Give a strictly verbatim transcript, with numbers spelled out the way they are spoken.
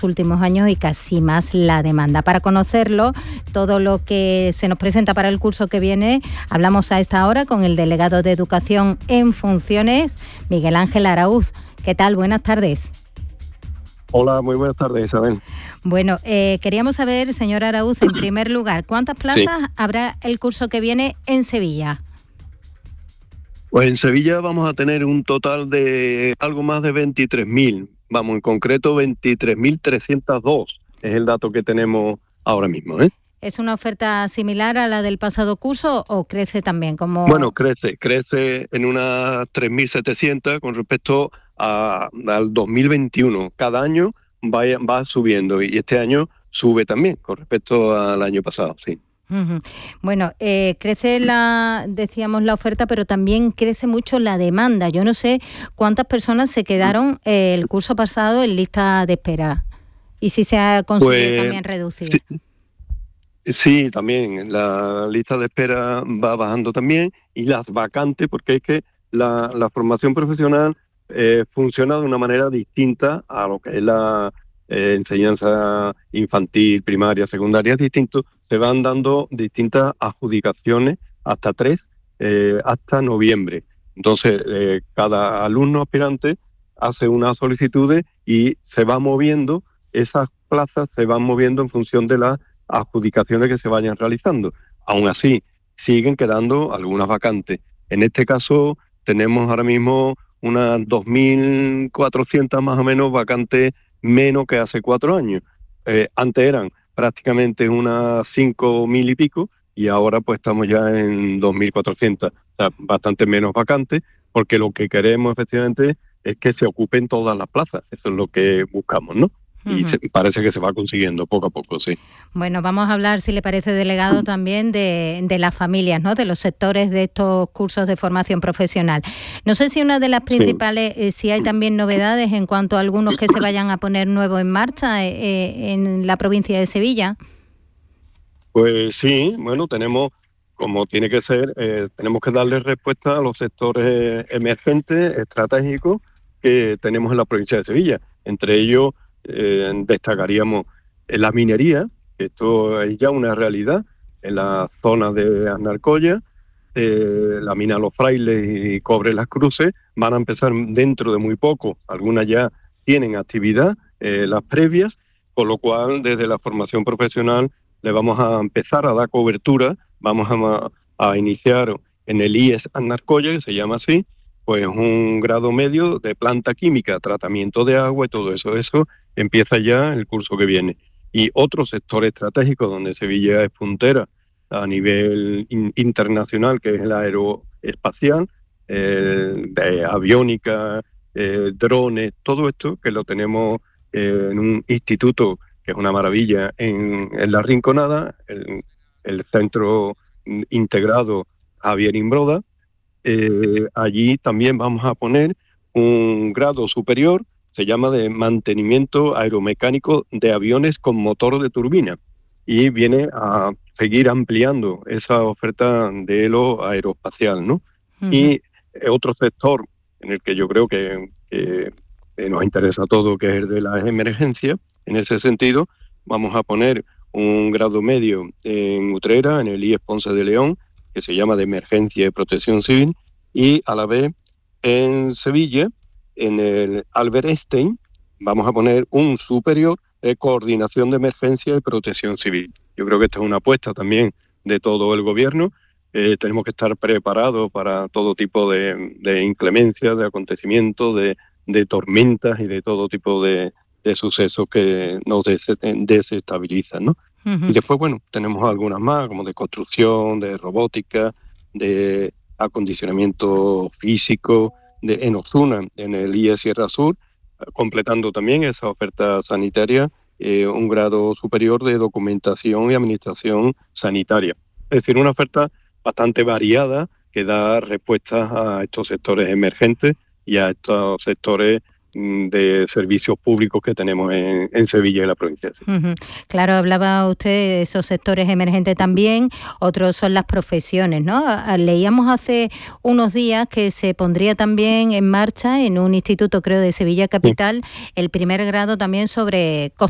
los últimos años y casi más la demanda. Para conocerlo, todo lo que se nos presenta para el curso que viene, hablamos a esta hora con el delegado de Educación en Funciones, Miguel Ángel Araúz. ¿Qué tal? Buenas tardes. Hola, muy buenas tardes, Isabel. Bueno, eh, queríamos saber, señor Araúz, en primer lugar, ¿cuántas plazas sí. habrá el curso que viene en Sevilla? Pues en Sevilla vamos a tener un total de algo más de veintitrés mil, vamos, en concreto veintitrés mil trescientos dos es el dato que tenemos ahora mismo, ¿eh? ¿Es una oferta similar a la del pasado curso o crece también? Como Bueno, crece, crece en unas tres mil setecientos con respecto a, al dos mil veintiuno. Cada año va, va subiendo y este año sube también con respecto al año pasado, sí. Uh-huh. Bueno, eh, crece la, decíamos la oferta, pero también crece mucho la demanda. Yo no sé cuántas personas se quedaron eh, el curso pasado en lista de espera y si se ha conseguido pues, también reducir. Sí. Sí, también la lista de espera va bajando también y las vacantes, porque es que la, la formación profesional eh, funciona de una manera distinta a lo que es la eh, enseñanza infantil, primaria, secundaria, es distinto. Se van dando distintas adjudicaciones, hasta tres, eh, hasta noviembre. Entonces, eh, cada alumno aspirante hace unas solicitudes y se va moviendo, esas plazas se van moviendo en función de la adjudicaciones que se vayan realizando. Aún así, siguen quedando algunas vacantes. En este caso, tenemos ahora mismo unas dos mil cuatrocientas más o menos vacantes menos que hace cuatro años. Eh, antes eran prácticamente unas cinco mil y pico y ahora pues estamos ya en dos mil cuatrocientas, o sea, bastante menos vacantes, porque lo que queremos efectivamente es que se ocupen todas las plazas. Eso es lo que buscamos, ¿no? Y se, parece que se va consiguiendo poco a poco, sí. Bueno, vamos a hablar, si le parece, delegado, también de, de las familias, ¿no? De los sectores de estos cursos de formación profesional. No sé si una de las principales, sí. eh, si hay también novedades en cuanto a algunos que se vayan a poner nuevos en marcha eh, en la provincia de Sevilla. Pues sí, bueno, tenemos, como tiene que ser, eh, tenemos que darle respuesta a los sectores emergentes, estratégicos que tenemos en la provincia de Sevilla. Entre ellos, Eh, destacaríamos en la minería, esto es ya una realidad en la zona de Aznarcoya, eh, la mina Los Frailes y Cobre Las Cruces van a empezar dentro de muy poco, algunas ya tienen actividad, eh, las previas, con lo cual desde la formación profesional le vamos a empezar a dar cobertura, vamos a, a iniciar en el I E S Aznarcoya, que se llama así, pues un grado medio de planta química, tratamiento de agua y todo eso. Eso empieza ya el curso que viene. Y otro sector estratégico donde Sevilla es puntera a nivel in- internacional, que es el aeroespacial, eh, de aviónica, eh, drones, todo esto que lo tenemos eh, en un instituto que es una maravilla en, en La Rinconada, el, el Centro Integrado Javier Imbroda. Eh, allí también vamos a poner un grado superior, se llama de mantenimiento aeromecánico de aviones con motor de turbina y viene a seguir ampliando esa oferta de lo aeroespacial, ¿no? Uh-huh. Y otro sector en el que yo creo que, que, que nos interesa a todos, que es el de las emergencias, en ese sentido vamos a poner un grado medio en Utrera, en el I E S Ponce de León, que se llama de Emergencia y Protección Civil, y a la vez en Sevilla, en el Albert Einstein, vamos a poner un superior de Coordinación de Emergencia y Protección Civil. Yo creo que esta es una apuesta también de todo el gobierno. Eh, tenemos que estar preparados para todo tipo de, de inclemencias, de acontecimientos, de, de tormentas y de todo tipo de, de sucesos que nos des, desestabilizan, ¿no? Uh-huh. Y después, bueno, tenemos algunas más, como de construcción, de robótica, de acondicionamiento físico, de, en Osuna, en el I E Sierra Sur, completando también esa oferta sanitaria, eh, un grado superior de documentación y administración sanitaria. Es decir, una oferta bastante variada que da respuestas a estos sectores emergentes y a estos sectores de servicios públicos que tenemos en, en Sevilla y la provincia de Sevilla. Uh-huh. Claro, hablaba usted de esos sectores emergentes también, otros son las profesiones, ¿no? Leíamos hace unos días que se pondría también en marcha en un instituto, creo, de Sevilla Capital, sí, el primer grado también sobre